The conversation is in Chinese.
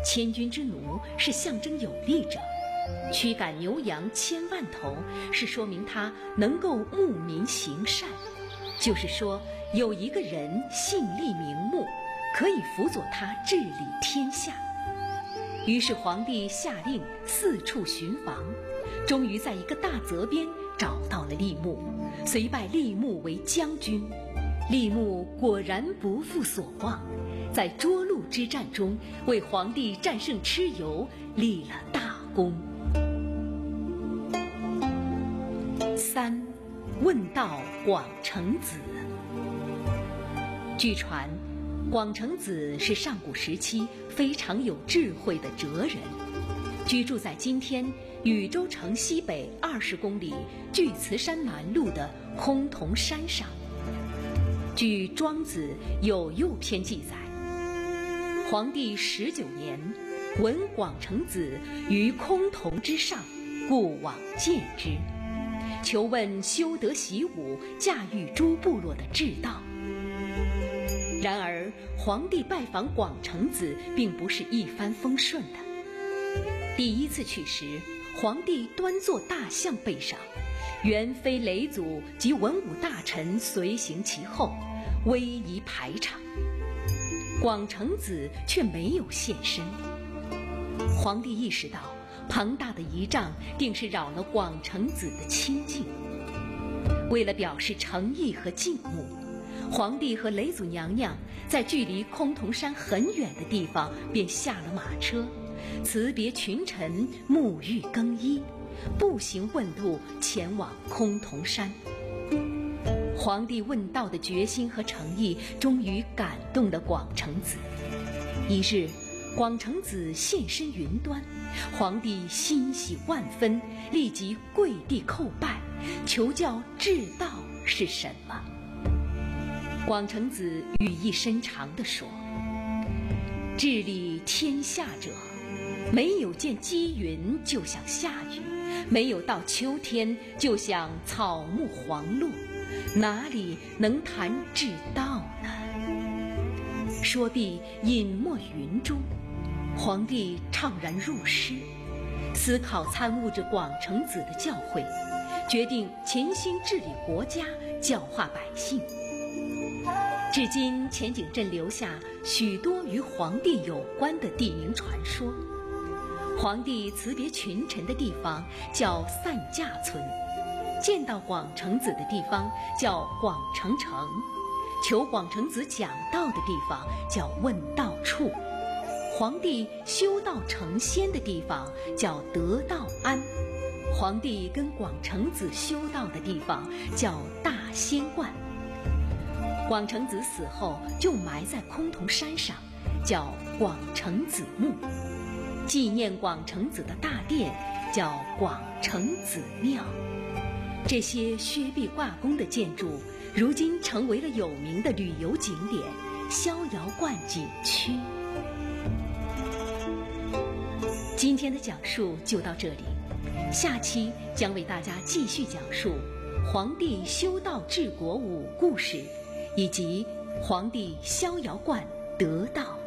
千军之奴是象征有力者，驱赶牛羊千万头是说明他能够牧民行善，就是说有一个人姓厉名目，可以辅佐他治理天下。于是皇帝下令四处寻访，终于在一个大泽边找到了厉目，遂拜厉目为将军。厉目果然不负所望，在涿鹿之战中为皇帝战胜蚩尤立了大功。3. 问道广成子。据传，广成子是上古时期非常有智慧的哲人，居住在今天禹州城西北20公里巨慈山南麓的崆峒山上。据《庄子·有右篇》记载，皇帝19年，闻广成子于崆峒之上，故往见之，求问修德习武、驾驭诸部落的治道。然而，皇帝拜访广成子并不是一帆风顺的。第一次去时，皇帝端坐大象背上，元妃嫘祖及文武大臣随行其后，威仪排场。广成子却没有现身。皇帝意识到庞大的仪仗定是扰了广成子的清静。为了表示诚意和敬慕，皇帝和嫘祖娘娘在距离崆峒山很远的地方便下了马车，辞别群臣，沐浴更衣，步行问路前往崆峒山。皇帝问道的决心和诚意终于感动了广成子。一日，广成子现身云端，皇帝欣喜万分，立即跪地叩拜，求教治道是什么。广成子语意深长地说：治理天下者，没有见积云就想下雨，没有到秋天就想草木黄落，哪里能谈治道呢？说毕，隐没云中。皇帝怅然入诗，思考参悟着广成子的教诲，决定潜心治理国家，教化百姓。至今，前景镇留下许多与皇帝有关的地名传说。皇帝辞别群臣的地方叫散驾村，见到广成子的地方叫广成城，求广成子讲道的地方叫问道处，皇帝修道成仙的地方叫得道庵，皇帝跟广成子修道的地方叫大仙观。广成子死后就埋在崆峒山上，叫广成子墓。纪念广成子的大殿叫广成子庙。这些薛壁挂弓的建筑，如今成为了有名的旅游景点逍遥观景区。今天的讲述就到这里，下期将为大家继续讲述皇帝修道治国5故事，以及皇帝逍遥观得道。